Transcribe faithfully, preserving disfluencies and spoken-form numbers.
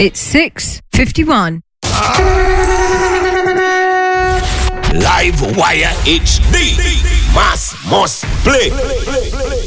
It's six fifty-one. Live Wire H D. Mass must play.